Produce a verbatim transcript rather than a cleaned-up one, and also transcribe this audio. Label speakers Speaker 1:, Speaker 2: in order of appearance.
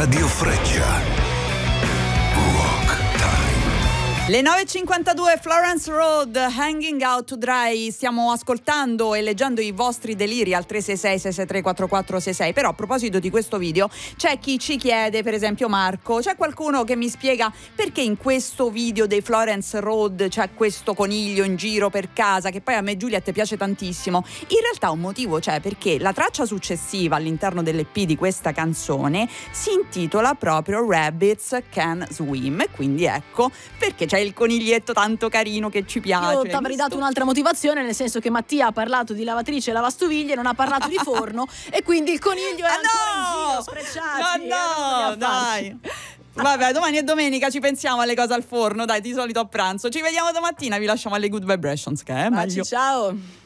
Speaker 1: Radio Freccia.
Speaker 2: Le nove e cinquantadue, Florence Road, Hanging Out to Dry. Stiamo ascoltando e leggendo i vostri deliri al tre sei sei sei sei tre quattro quattro sei sei. Però a proposito di questo video c'è chi ci chiede, per esempio Marco, c'è qualcuno che mi spiega perché in questo video dei Florence Road c'è questo coniglio in giro per casa, che poi a me Juliet piace tantissimo. In realtà un motivo c'è, perché la traccia successiva all'interno dell'E P di questa canzone si intitola proprio Rabbits Can Swim, e quindi ecco perché c'è il coniglietto tanto carino che ci piace.
Speaker 3: Io ti avrei dato un'altra motivazione, nel senso che Mattia ha parlato di lavatrice e lavastoviglie, non ha parlato di forno e quindi il coniglio è
Speaker 2: ah,
Speaker 3: ancora
Speaker 2: no!
Speaker 3: in giro, sfrecciati.
Speaker 2: No, no, dai. Vabbè, domani è domenica, ci pensiamo alle cose al forno, dai, di solito a pranzo. Ci vediamo domattina, vi lasciamo alle Good Vibrations, che è meglio.
Speaker 3: Ciao.